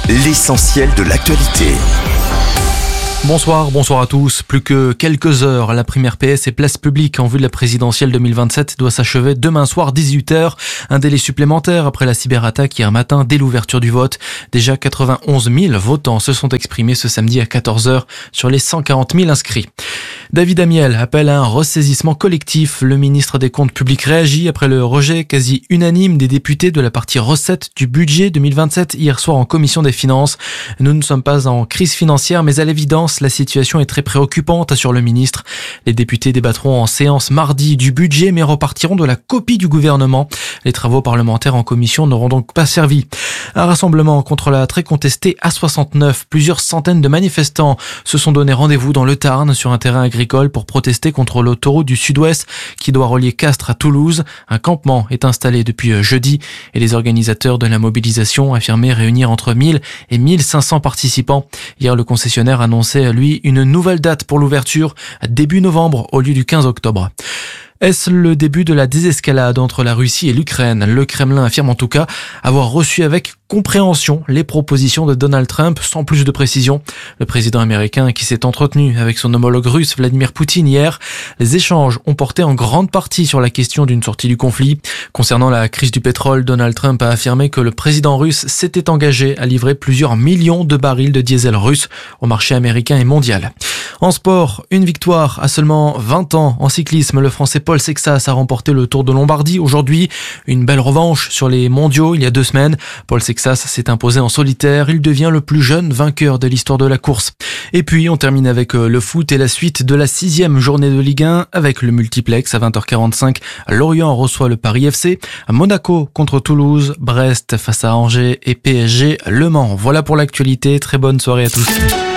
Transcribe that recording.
l'essentiel de l'actualité. Bonsoir à tous. Plus que quelques heures, la primaire PS et place publique en vue de la présidentielle 2027 doit s'achever demain soir 18h. Un délai supplémentaire après la cyberattaque hier matin dès l'ouverture du vote. Déjà 91 000 votants se sont exprimés ce samedi à 14h sur les 140 000 inscrits. David Amiel appelle à un ressaisissement collectif. Le ministre des Comptes publics réagit après le rejet quasi unanime des députés de la partie recettes du budget 2027 hier soir en commission des finances. Nous ne sommes pas en crise financière, mais à l'évidence, la situation est très préoccupante, assure le ministre. Les députés débattront en séance mardi du budget, mais repartiront de la copie du gouvernement. Les travaux parlementaires en commission n'auront donc pas servi. Un rassemblement contre la très contestée A69. Plusieurs centaines de manifestants se sont donné rendez-vous dans le Tarn sur un terrain agricole pour protester contre l'autoroute du Sud-Ouest qui doit relier Castres à Toulouse. Un campement est installé depuis jeudi et les organisateurs de la mobilisation affirmaient réunir entre 1000 et 1500 participants. Hier, le concessionnaire annonçait, lui, une nouvelle date pour l'ouverture, début novembre au lieu du 15 octobre. Est-ce le début de la désescalade entre la Russie et l'Ukraine ? Le Kremlin affirme en tout cas avoir reçu avec compréhension les propositions de Donald Trump sans plus de précision. Le président américain qui s'est entretenu avec son homologue russe Vladimir Poutine hier, les échanges ont porté en grande partie sur la question d'une sortie du conflit. Concernant la crise du pétrole, Donald Trump a affirmé que le président russe s'était engagé à livrer plusieurs millions de barils de diesel russe au marché américain et mondial. En sport, une victoire à seulement 20 ans. En cyclisme, le Français Paul Sexas a remporté le Tour de Lombardie aujourd'hui. Une belle revanche sur les mondiaux il y a 2 semaines. Paul Sexas s'est imposé en solitaire. Il devient le plus jeune vainqueur de l'histoire de la course. Et puis, on termine avec le foot et la suite de la 6e journée de Ligue 1 avec le multiplex à 20h45. Lorient reçoit le Paris FC. Monaco contre Toulouse. Brest face à Angers et PSG Le Mans. Voilà pour l'actualité. Très bonne soirée à tous.